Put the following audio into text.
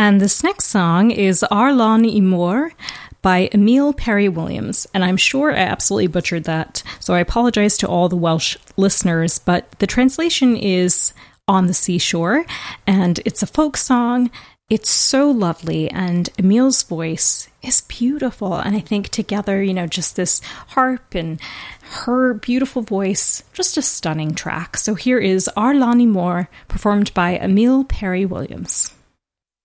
And this next song is Arlon Imor by Emile Perry Williams. And I'm sure I absolutely butchered that, so I apologize to all the Welsh listeners, but the translation is On the Seashore, and it's a folk song. It's so lovely, and Emile's voice is beautiful. And I think together, just this harp and her beautiful voice, just a stunning track. So here is Arlon Imor, performed by Emile Perry Williams.